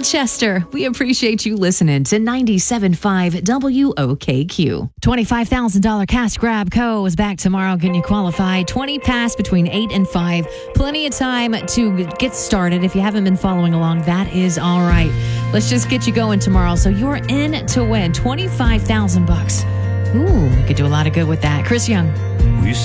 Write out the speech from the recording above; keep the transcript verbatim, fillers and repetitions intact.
Rochester, we appreciate you listening to ninety-seven point five W O K Q. twenty-five thousand dollars cash grab co is back tomorrow. Getting you qualified. twenty past between eight and five. Plenty of time to get started. If you haven't been following along, that is all right. Let's just get you going tomorrow. So you're in to win twenty-five thousand bucks. Ooh, could do a lot of good with that. Chris Young. We